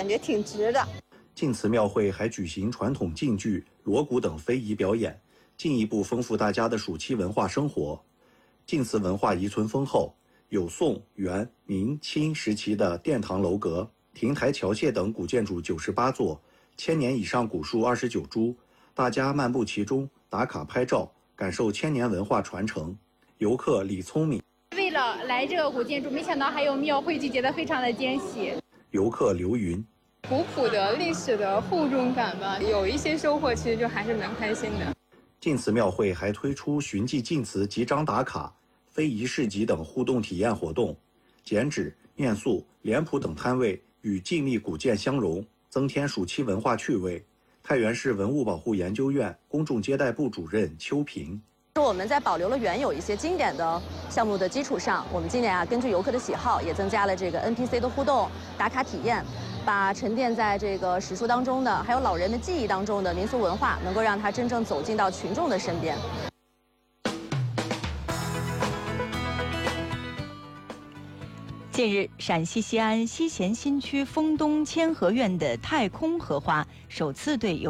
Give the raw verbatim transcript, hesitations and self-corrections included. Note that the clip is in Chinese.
感觉挺值的。 晋祠庙会还举行传统竞剧、锣鼓等非遗表演，进一步丰富大家的暑期文化生活。晋祠文化遗存丰厚，有宋、元、明、清时期的殿堂楼阁、亭台桥榭等古建筑九十八座，千年以上古树二十九株。大家漫步其中，打卡拍照，感受千年文化传承。游客李聪明为了来这个古建筑，没想到还有庙会，就觉得非常的惊喜。 游客刘云古朴的历史的厚重感吧，有一些收获，其实就还是蛮开心的。 晋祠庙会还推出寻迹晋祠集章打卡、非遗市集等互动体验活动，剪纸、面塑、脸谱等摊位与晋历古建相融，增添暑期文化趣味。太原市文物保护研究院公众接待部主任邱平。 我们在保留了原有一些经典的项目的基础上，我们今年啊，根据游客的喜好，也增加了这个 N P C 的互动、打卡体验，把沉淀在这个史书当中的，还有老人们记忆当中的民俗文化，能够让它真正走进到群众的身边。 近日，陕西西安西咸新区丰东千和苑的太空荷花首次对游